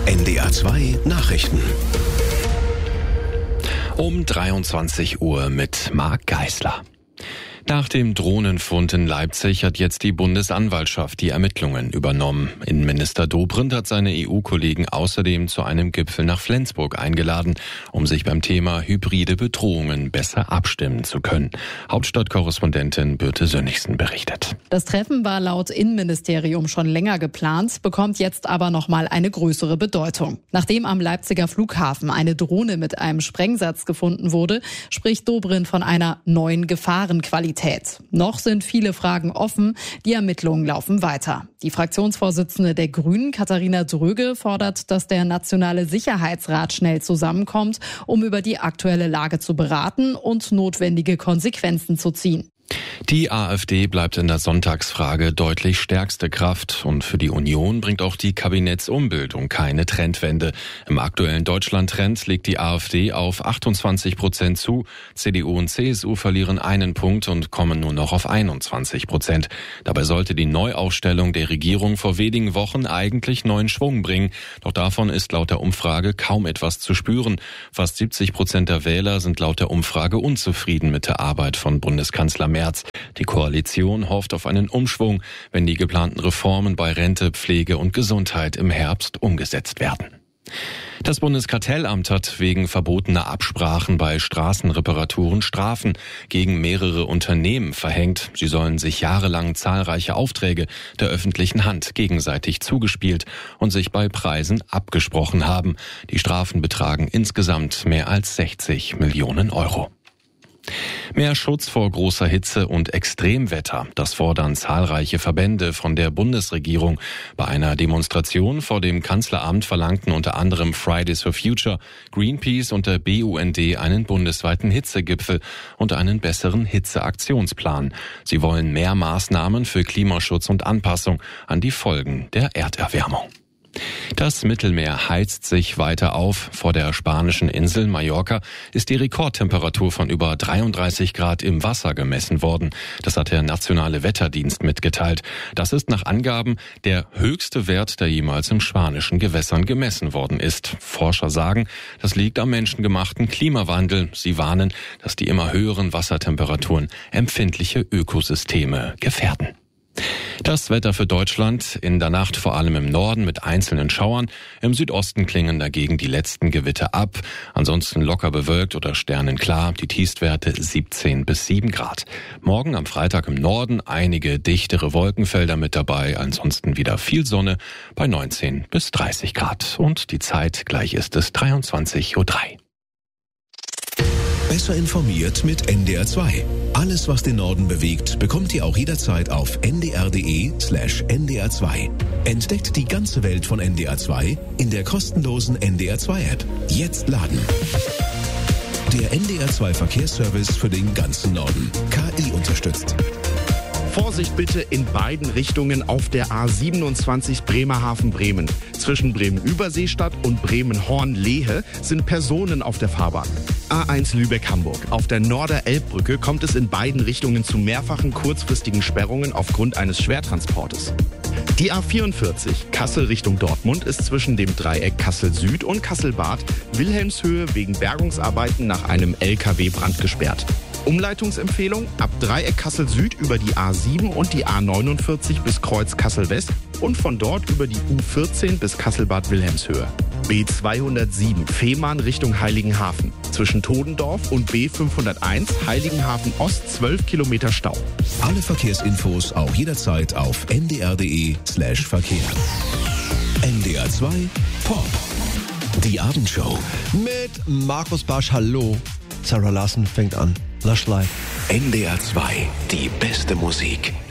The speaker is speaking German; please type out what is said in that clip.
NDR 2 Nachrichten. Um 23 Uhr mit Marc Geisler. Nach dem Drohnenfund in Leipzig hat jetzt die Bundesanwaltschaft die Ermittlungen übernommen. Innenminister Dobrindt hat seine EU-Kollegen außerdem zu einem Gipfel nach Flensburg eingeladen, um sich beim Thema hybride Bedrohungen besser abstimmen zu können. Hauptstadtkorrespondentin Birte Sönnigsen berichtet. Das Treffen war laut Innenministerium schon länger geplant, bekommt jetzt aber nochmal eine größere Bedeutung. Nachdem am Leipziger Flughafen eine Drohne mit einem Sprengsatz gefunden wurde, spricht Dobrindt von einer neuen Gefahrenqualität. Noch sind viele Fragen offen, die Ermittlungen laufen weiter. Die Fraktionsvorsitzende der Grünen, Katharina Dröge, fordert, dass der Nationale Sicherheitsrat schnell zusammenkommt, um über die aktuelle Lage zu beraten und notwendige Konsequenzen zu ziehen. Die AfD bleibt in der Sonntagsfrage deutlich stärkste Kraft und für die Union bringt auch die Kabinettsumbildung keine Trendwende. Im aktuellen Deutschland-Trend legt die AfD auf 28% zu, CDU und CSU verlieren einen Punkt und kommen nur noch auf 21%. Dabei sollte die Neuaufstellung der Regierung vor wenigen Wochen eigentlich neuen Schwung bringen, doch davon ist laut der Umfrage kaum etwas zu spüren. Fast 70% der Wähler sind laut der Umfrage unzufrieden mit der Arbeit von Bundeskanzler Merz. Die Koalition hofft auf einen Umschwung, wenn die geplanten Reformen bei Rente, Pflege und Gesundheit im Herbst umgesetzt werden. Das Bundeskartellamt hat wegen verbotener Absprachen bei Straßenreparaturen Strafen gegen mehrere Unternehmen verhängt. Sie sollen sich jahrelang zahlreiche Aufträge der öffentlichen Hand gegenseitig zugespielt und sich bei Preisen abgesprochen haben. Die Strafen betragen insgesamt mehr als 60 Millionen Euro. Mehr Schutz vor großer Hitze und Extremwetter, das fordern zahlreiche Verbände von der Bundesregierung. Bei einer Demonstration vor dem Kanzleramt verlangten unter anderem Fridays for Future, Greenpeace und der BUND einen bundesweiten Hitzegipfel und einen besseren Hitzeaktionsplan. Sie wollen mehr Maßnahmen für Klimaschutz und Anpassung an die Folgen der Erderwärmung. Das Mittelmeer heizt sich weiter auf. Vor der spanischen Insel Mallorca ist die Rekordtemperatur von über 33 Grad im Wasser gemessen worden. Das hat der Nationale Wetterdienst mitgeteilt. Das ist nach Angaben der höchste Wert, der jemals in spanischen Gewässern gemessen worden ist. Forscher sagen, das liegt am menschengemachten Klimawandel. Sie warnen, dass die immer höheren Wassertemperaturen empfindliche Ökosysteme gefährden. Das Wetter für Deutschland, in der Nacht vor allem im Norden mit einzelnen Schauern, im Südosten klingen dagegen die letzten Gewitter ab, ansonsten locker bewölkt oder sternenklar, die Tiefstwerte 17 bis 7 Grad. Morgen am Freitag im Norden einige dichtere Wolkenfelder mit dabei, ansonsten wieder viel Sonne bei 19 bis 30 Grad und die Zeit gleich ist es 23:03 Uhr. Besser informiert mit NDR 2. Alles, was den Norden bewegt, bekommt ihr auch jederzeit auf ndr.de/NDR 2. Entdeckt die ganze Welt von NDR 2 in der kostenlosen NDR 2 App. Jetzt laden. Der NDR 2 Verkehrsservice für den ganzen Norden. KI unterstützt. Vorsicht bitte in beiden Richtungen auf der A27 Bremerhaven-Bremen. Zwischen Bremen-Überseestadt und Bremen-Horn-Lehe sind Personen auf der Fahrbahn. A1 Lübeck-Hamburg. Auf der Norder-Elbbrücke kommt es in beiden Richtungen zu mehrfachen kurzfristigen Sperrungen aufgrund eines Schwertransportes. Die A44 Kassel Richtung Dortmund ist zwischen dem Dreieck Kassel-Süd und Kassel-Bad Wilhelmshöhe wegen Bergungsarbeiten nach einem LKW-Brand gesperrt. Umleitungsempfehlung ab Dreieck Kassel-Süd über die A7 und die A49 bis Kreuz Kassel-West und von dort über die U14 bis Kassel-Bad Wilhelmshöhe. B207 Fehmarn Richtung Heiligenhafen. Zwischen Todendorf und B501 Heiligenhafen Ost 12 Kilometer Stau. Alle Verkehrsinfos auch jederzeit auf ndr.de/Verkehr. NDR 2 Pop. Die Abendshow. Mit Markus Barsch, hallo. Sarah Larson fängt an. Lush Life. NDR 2, die beste Musik.